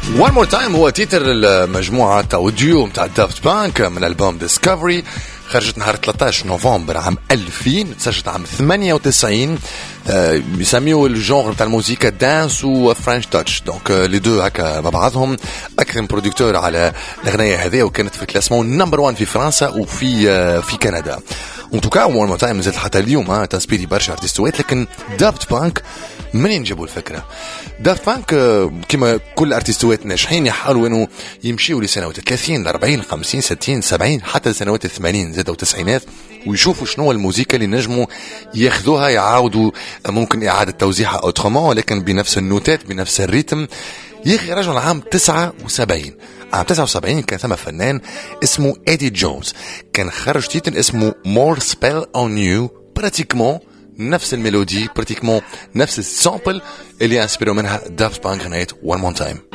One More Time هو تيتر المجموعة أو الديو متاع دافت بانك من ألبوم ديسكفري، خرجت نهار 13 نوفمبر عام 2000، تسجلت عام 98. يسميوا الجونغ تاع الموسيقى دانس وفرنش تاتش، دونك لي دو هكا مع بعضهم. اكثر برودكتور على الاغنيه هذه، وكانت في الكلاسمون نمبر 1 في فرنسا وفي كندا. ان توكا وان مور تايم مازالت حتى اليوم تنسبيري برشا ارتيستوات. لكن دافت بانك منين جابوا الفكره؟ دافت بانك كما كل ارتيستوات ناجحين يحاولوا انه يمشيوا لسنوات 30 40 50 60 70 حتى سنوات 80 زاد والتسعينات، ويشوفوا شنو الموسيقى اللي نجموا ياخذوها يعاودوا ممكن إعادة توزيعها أوترومون، لكن بنفس النوتات بنفس الريتم. يخي رجل عام 79. عام 79 كان ثم فنان اسمه إيدي جونز، كان خرج تيتر اسمه More Spell on You، براتيكمون نفس الميلودي، براتيكمون نفس السامبل اللي انسبيروا منها دافت بانك غنيت One More Time.